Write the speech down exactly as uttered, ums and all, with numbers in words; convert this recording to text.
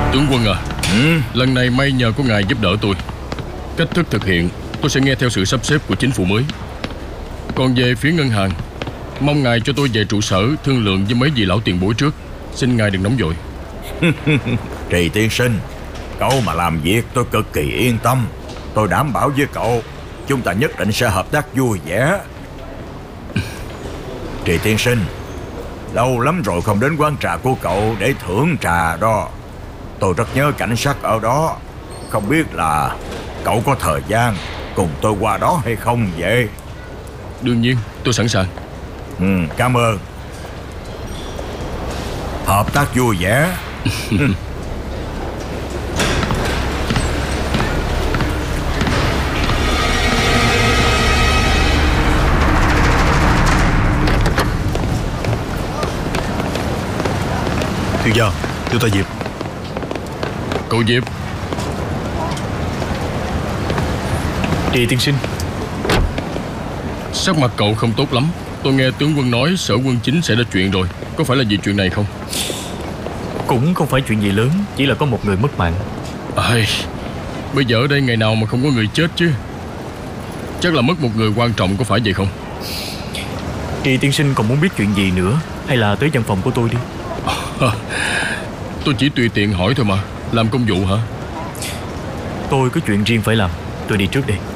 Tướng quân à, ừ? lần này may nhờ có ngài giúp đỡ tôi. Cách thức thực hiện tôi sẽ nghe theo sự sắp xếp của chính phủ mới. Còn về phía ngân hàng, mong ngài cho tôi về trụ sở thương lượng với mấy vị lão tiền bối trước. Xin ngài đừng nóng vội. Trì tiên sinh, cậu mà làm việc tôi cực kỳ yên tâm. Tôi đảm bảo với cậu, chúng ta nhất định sẽ hợp tác vui vẻ. Trì tiên sinh, lâu lắm rồi không đến quán trà của cậu để thưởng trà đó. Tôi rất nhớ cảnh sắc ở đó. Không biết là cậu có thời gian cùng tôi qua đó hay không vậy? Đương nhiên, tôi sẵn sàng. Ừ, cảm ơn. Hợp tác vui vẻ. Thiếu gia, thiếu tá Diệp. Cậu Diệp. Trì tiên sinh. Sắc mặt cậu không tốt lắm. Tôi nghe tướng quân nói sở quân chính sẽ ra chuyện rồi. Có phải là vì chuyện này không? Cũng không phải chuyện gì lớn, chỉ là có một người mất mạng. Ai, bây giờ ở đây ngày nào mà không có người chết chứ. Chắc là mất một người quan trọng, có phải vậy không? Trì tiên sinh còn muốn biết chuyện gì nữa, hay là tới văn phòng của tôi đi? À, tôi chỉ tùy tiện hỏi thôi mà. Làm công vụ hả? Tôi có chuyện riêng phải làm. Tôi đi trước đây.